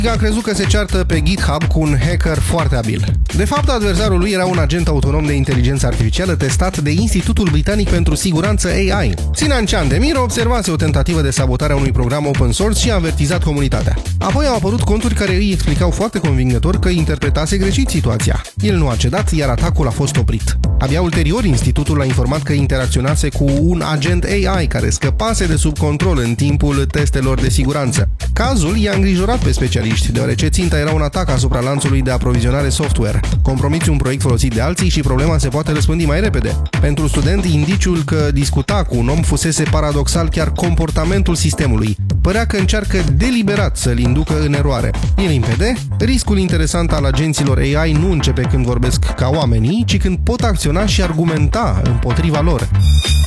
A crezut că se ceartă pe GitHub cu un hacker foarte abil. De fapt, adversarul lui era un agent autonom de inteligență artificială testat de Institutul Britanic pentru Siguranță AI. Sinan Demir observase o tentativă de sabotare a unui program open source și a avertizat comunitatea. Apoi au apărut conturi care îi explicau foarte convingător că interpretase greșit situația. El nu a cedat, iar atacul a fost oprit. Abia ulterior, institutul a informat că interacționase cu un agent AI care scăpase de sub control în timpul testelor de siguranță. Cazul i-a îngrijorat pe specialiști, deoarece ținta era un atac asupra lanțului de aprovizionare software. Compromiți un proiect folosit de alții și problema se poate răspândi mai repede. Pentru student, indiciul că discuta cu un om fusese paradoxal chiar comportamentul sistemului. Părea că încearcă deliberat să-l inducă în eroare. E limpede, riscul interesant al agenților AI nu începe când vorbesc ca oamenii, ci când pot acționa și argumenta împotriva lor.